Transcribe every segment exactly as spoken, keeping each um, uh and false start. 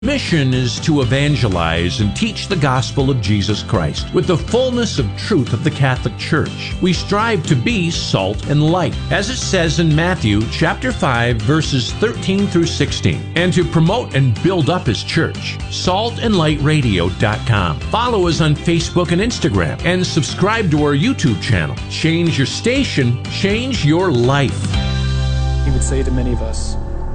Mission is to evangelize and teach the gospel of Jesus Christ with the fullness of truth of the Catholic Church. We strive to be salt and light, as it says in Matthew chapter five, verses thirteen through sixteen, and to promote and build up His church. salt and light radio dot com. Follow us on Facebook and Instagram, and subscribe to our YouTube channel. Change your station, change your life. He would say to many of us,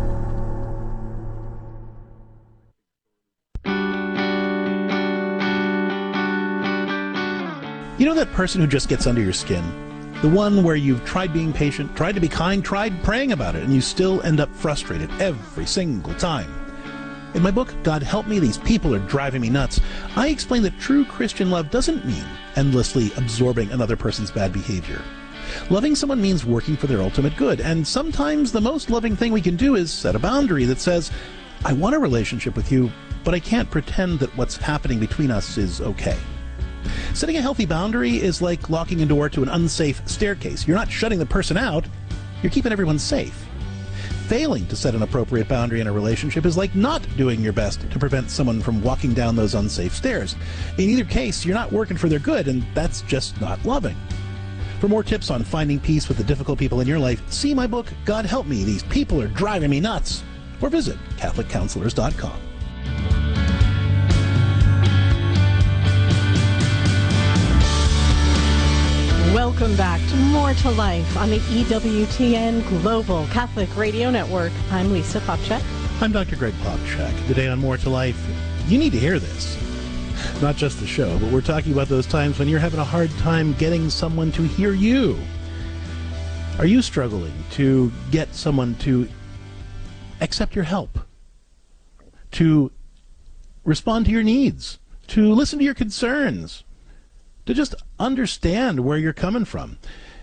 you know that person who just gets under your skin? The one where you've tried being patient, tried to be kind, tried praying about it, and you still end up frustrated every single time. In my book, God Help Me, These People Are Driving Me Nuts, I explain that true Christian love doesn't mean endlessly absorbing another person's bad behavior. Loving someone means working for their ultimate good, and sometimes the most loving thing we can do is set a boundary that says, I want a relationship with you, but I can't pretend that what's happening between us is okay. Setting a healthy boundary is like locking a door to an unsafe staircase. You're not shutting the person out, you're keeping everyone safe. Failing to set an appropriate boundary in a relationship is like not doing your best to prevent someone from walking down those unsafe stairs. In either case, you're not working for their good, and that's just not loving. For more tips on finding peace with the difficult people in your life, see my book, God Help Me, These People Are Driving Me Nuts, or visit Catholic Counselors dot com. Welcome back to More to Life on the E W T N Global Catholic Radio Network. I'm Lisa Popcak. I'm Doctor Greg Popcak. Today on More to Life, you need to hear this. Not just the show, but we're talking about those times when you're having a hard time getting someone to hear you. Are you struggling to get someone to accept your help, to respond to your needs, to listen to your concerns, to just understand where you're coming from?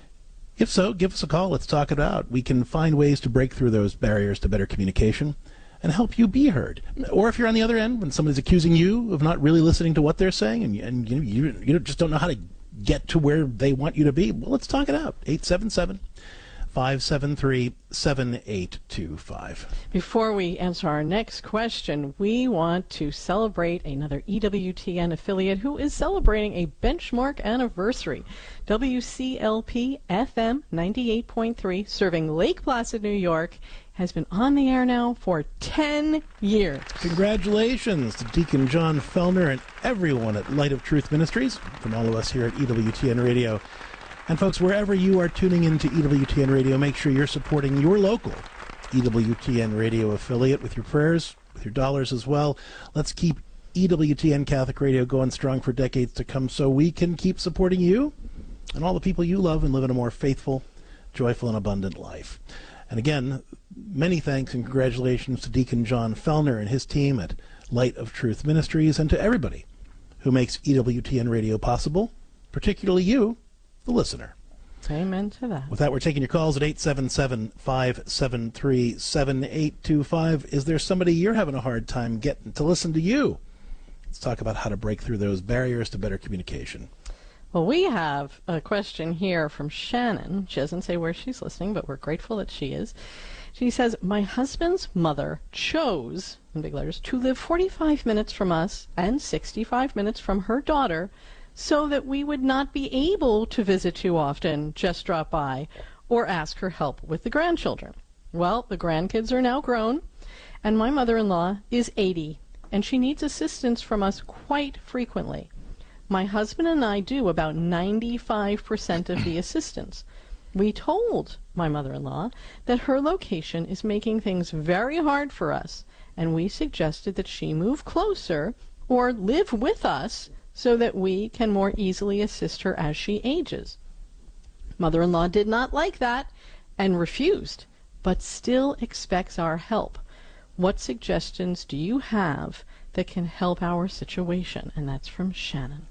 If so, give us a call. Let's talk it out. We can find ways to break through those barriers to better communication and help you be heard. Or if you're on the other end, when somebody's accusing you of not really listening to what they're saying, and, and you, you, you just don't know how to get to where they want you to be, well, let's talk it out. eight seven seven, five seven three, seven eight two five. Before we answer our next question, we want to celebrate another E W T N affiliate who is celebrating a benchmark anniversary. W C L P F M ninety-eight point three, serving Lake Placid, New York, has been on the air now for ten years. Congratulations to Deacon John Fellner and everyone at Light of Truth Ministries, from all of us here at E W T N Radio. And folks, wherever you are tuning into E W T N Radio, make sure you're supporting your local E W T N Radio affiliate with your prayers, with your dollars as well. Let's keep E W T N Catholic Radio going strong for decades to come so we can keep supporting you and all the people you love and live in a more faithful, joyful, and abundant life. And again, many thanks and congratulations to Deacon John Fellner and his team at Light of Truth Ministries, and to everybody who makes E W T N Radio possible, particularly you, the listener. Amen to that. With that, we're taking your calls at eight seven seven, five seven three, seven eight two five. Is there somebody you're having a hard time getting to listen to you? Let's talk about how to break through those barriers to better communication. Well, we have a question here from Shannon. She doesn't say where she's listening, but we're grateful that she is. She says, my husband's mother chose, in big letters, to live forty-five minutes from us and sixty-five minutes from her daughter, so that we would not be able to visit too often, just drop by, or ask her help with the grandchildren. Well, the grandkids are now grown, and my mother-in-law is eighty, and she needs assistance from us quite frequently. My husband and I do about ninety-five percent of the assistance. We told my mother-in-law that her location is making things very hard for us, and we suggested that she move closer or live with us so that we can more easily assist her as she ages. Mother-in-law did not like that and refused, but still expects our help. What suggestions do you have that can help our situation? And that's from Shannon.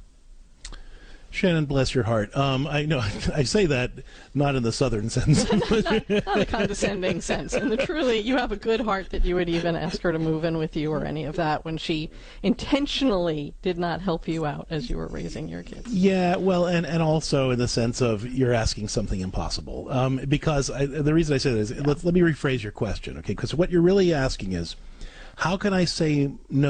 Shannon, bless your heart. Um, I know I say that not in the southern sense. not, not a condescending sense. And the, truly, you have a good heart that you would even ask her to move in with you or any of that when she intentionally did not help you out as you were raising your kids. Yeah, well, and, and also in the sense of you're asking something impossible. Um, because I, the reason I say that is, yeah. let, let me rephrase your question, okay? Because what you're really asking is, How can I say no